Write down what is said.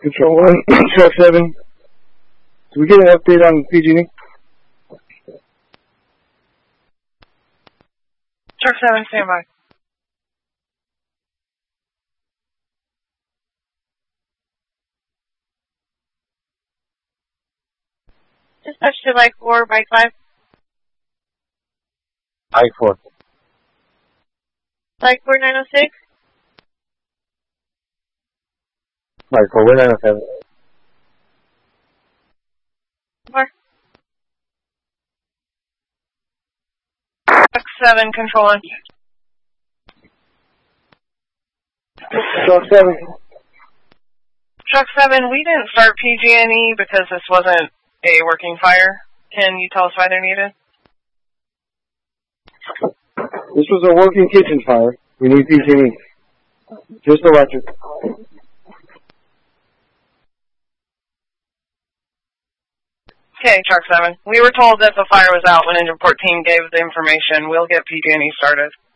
Control 1, Truck 7. Did we get an update on PG&E? Truck 7, stand by. Dispatch to Bike 4, Bike 5. Bike 4. Bike 4, 906. Bike 4, 907. 4. Truck 7, control 1. Truck 7. Truck 7, we didn't start PG&E because this wasn't a working fire. Can you tell us why they're needed? This was a working kitchen fire. We need PG&E. Just electric. Okay, Truck 7. We were told that the fire was out when Engine 14 gave the information. We'll get PG&E started.